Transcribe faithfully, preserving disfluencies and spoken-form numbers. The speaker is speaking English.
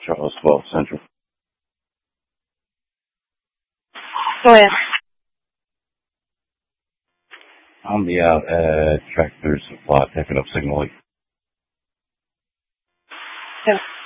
Charles twelve Central. Go ahead. I'll be out at Tractor Supply picking up Signal eight. Yeah.